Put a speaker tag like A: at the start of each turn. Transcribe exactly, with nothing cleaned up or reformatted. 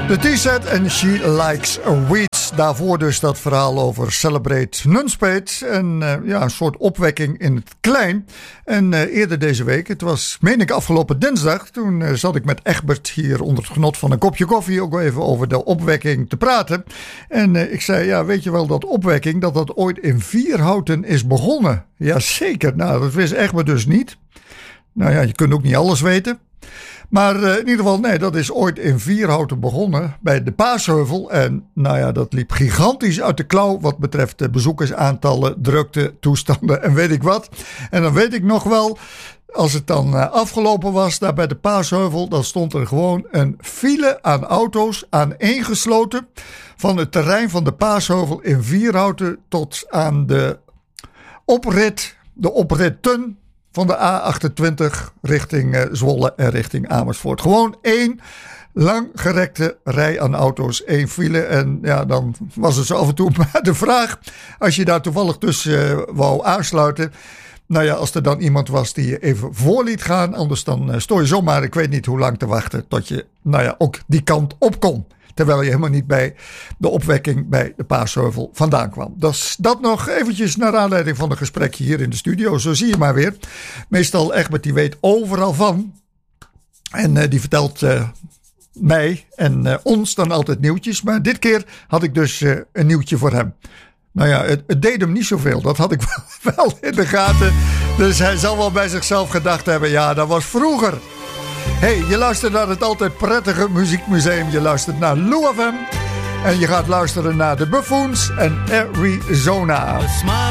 A: De T-set en She Likes Weeds. Daarvoor dus dat verhaal over Celebrate Nunspeet. En uh, ja, een soort opwekking in het klein. En uh, eerder deze week, het was, meen ik, afgelopen dinsdag. Toen uh, zat ik met Egbert hier onder het genot van een kopje koffie ook even over de opwekking te praten. En uh, ik zei, ja, weet je wel dat opwekking, dat dat ooit in Vierhouten is begonnen? Jazeker, nou dat wist Egbert dus niet. Nou ja, je kunt ook niet alles weten. Maar uh, in ieder geval, nee, dat is ooit in Vierhouten begonnen bij de Paasheuvel. En nou ja, dat liep gigantisch uit de klauw wat betreft de bezoekersaantallen, drukte, toestanden en weet ik wat. En dan weet ik nog wel, als het dan uh, afgelopen was daar bij de Paasheuvel, dan stond er gewoon een file aan auto's aaneengesloten van het terrein van de Paasheuvel in Vierhouten tot aan de oprit, de opritten van de A achtentwintig richting uh, Zwolle en richting Amersfoort. Gewoon één langgerekte rij aan auto's, één file. En ja, dan was het zo af en toe maar de vraag, als je daar toevallig tussen uh, wou aansluiten. Nou ja, als er dan iemand was die je even voor liet gaan, anders dan uh, stond je zomaar, ik weet niet hoe lang te wachten, tot je nou ja, ook die kant op kon. Terwijl je helemaal niet bij de opwekking bij de Paasheuvel vandaan kwam. Dus dat nog eventjes naar aanleiding van een gesprekje hier in de studio. Zo zie je maar weer. Meestal Egbert die weet overal van. En uh, die vertelt uh, mij en uh, ons dan altijd nieuwtjes. Maar dit keer had ik dus uh, een nieuwtje voor hem. Nou ja, het, het deed hem niet zoveel. Dat had ik wel, wel in de gaten. Dus hij zal wel bij zichzelf gedacht hebben. Ja, dat was vroeger. Hey, je luistert naar het altijd prettige muziekmuseum. Je luistert naar Lou F M. En je gaat luisteren naar de Buffoons en Arizona.